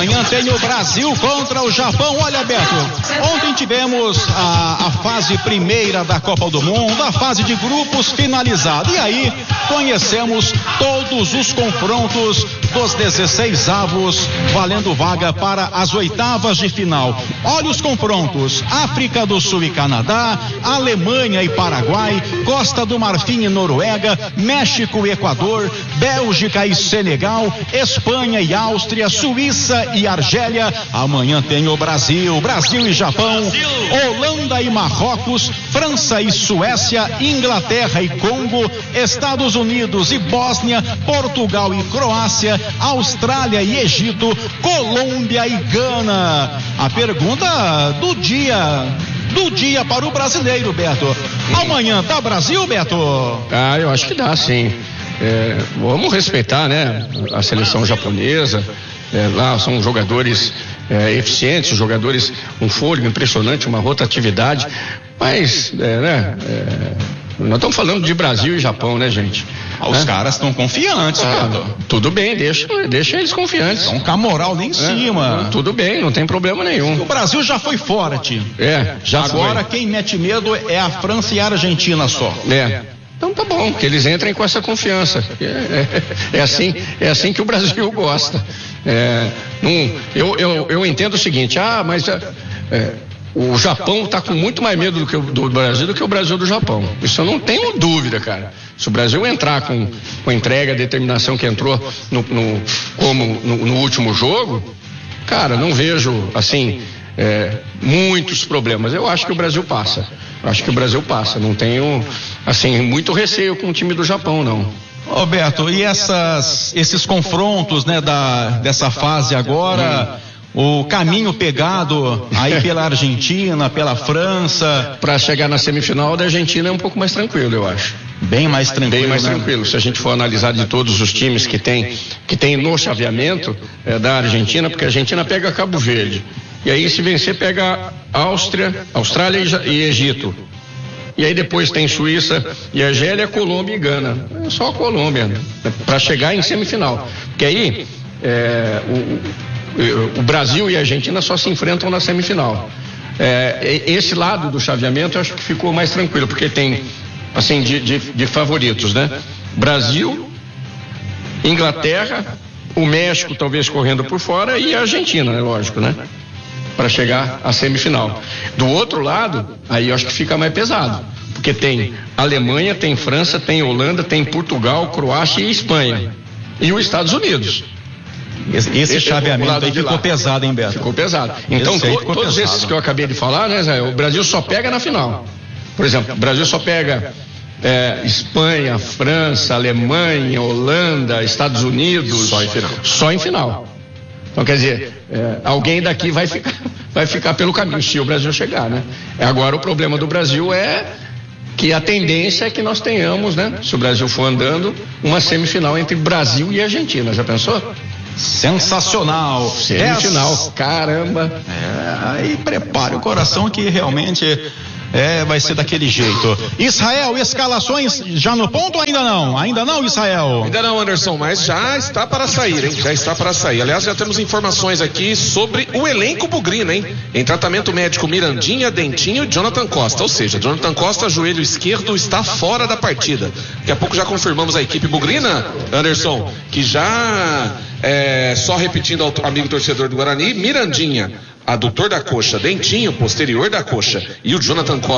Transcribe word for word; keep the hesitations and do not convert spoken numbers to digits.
Amanhã tem o Brasil contra o Japão. Olha, Beto, ontem tivemos a, a fase primeira da Copa do Mundo, a fase de grupos finalizada. E aí conhecemos todos os confrontos dos dezesseis avos, valendo vaga para as oitavas de final. Olha os confrontos: África do Sul e Canadá, Alemanha e Paraguai, Costa do Marfim e Noruega, México e Equador, Bélgica e Senegal, Espanha e Áustria, Suíça e Argélia. Amanhã tem o Brasil, Brasil e Japão, Brasil. Holanda e Marrocos, França e Suécia, Inglaterra e Congo, Estados Unidos e Bósnia, Portugal e Croácia, Austrália e Egito, Colômbia e Gana. A pergunta do dia, do dia para o brasileiro, Beto: amanhã dá Brasil, Beto? Ah, eu acho que dá, sim. É, vamos respeitar, né, a seleção japonesa. É, lá são jogadores é, eficientes, jogadores com fôlego impressionante, uma rotatividade, mas é, né, é, nós estamos falando de Brasil e Japão, né, gente? Ah, os é? caras estão confiantes, ah, tudo bem, deixa, deixa eles confiantes. Estão com a moral lá em é, cima. Tudo bem, não tem problema nenhum. O Brasil já foi fora, tio. É, já Agora foi. Quem mete medo é a França e a Argentina só. É. Então tá bom, que eles entrem com essa confiança. É, é, é assim, é assim que o Brasil gosta. É, não, eu, eu, eu entendo o seguinte: ah, mas é, é, o Japão está com muito mais medo do, que o, do Brasil do que o Brasil do Japão. Isso eu não tenho dúvida, cara. Se o Brasil entrar com, com a entrega, a determinação que entrou no, no, como no, no último jogo, cara, não vejo assim é, muitos problemas. Eu acho que o Brasil passa. Acho que o Brasil passa. Não tenho assim muito receio com o time do Japão, não. Roberto, e essas, esses confrontos, né, da, dessa fase agora, hum. o caminho pegado aí pela Argentina, pela França, para chegar na semifinal da Argentina é um pouco mais tranquilo, eu acho. Bem mais tranquilo. Bem mais né? tranquilo. Se a gente for analisar de todos os times que tem, que tem no chaveamento é, da Argentina, porque a Argentina pega Cabo Verde. E aí, se vencer, pega Áustria, Austrália e, e Egito. E aí depois tem Suíça e Argélia, Colômbia e Gana. É só a Colômbia, né, para chegar em semifinal. Porque aí é, o, o Brasil e a Argentina só se enfrentam na semifinal. É, esse lado do chaveamento eu acho que ficou mais tranquilo, porque tem, assim, de, de, de favoritos, né? Brasil, Inglaterra, o México talvez correndo por fora e a Argentina, né? Lógico, né? Para chegar à semifinal. Do outro lado, aí eu acho que fica mais pesado, porque tem Alemanha, tem França, tem Holanda, tem Portugal, Croácia e Espanha e os Estados Unidos. Esse, esse chaveamento aí ficou pesado, hein, Beto? Ficou pesado. Então to, ficou todos pesado. Esses que eu acabei de falar, né, Zé, o Brasil só pega na final. Por exemplo, o Brasil só pega é, Espanha, França, Alemanha, Holanda, Estados Unidos, só em final. Só em final. Então, quer dizer, é, alguém daqui vai ficar, vai ficar pelo caminho, se o Brasil chegar, né? Agora, o problema do Brasil é que a tendência é que nós tenhamos, né? Se o Brasil for andando, uma semifinal entre Brasil e Argentina. Já pensou? Sensacional. Semifinal, Essa... caramba. É, aí prepare o coração que realmente... É, vai ser daquele jeito. Israel, escalações já no ponto ou ainda não? Ainda não, Israel? Ainda não, Anderson, mas já está para sair, hein? Já está para sair. Aliás, já temos informações aqui sobre o elenco bugrino, hein? Em tratamento médico, Mirandinha, Dentinho e Jonathan Costa. Ou seja, Jonathan Costa, joelho esquerdo, está fora da partida. Daqui a pouco já confirmamos a equipe bugrina, Anderson, que já, é, só repetindo ao amigo torcedor do Guarani, Mirandinha, adutor da coxa, Dentinho, posterior da coxa, e o Jonathan Costa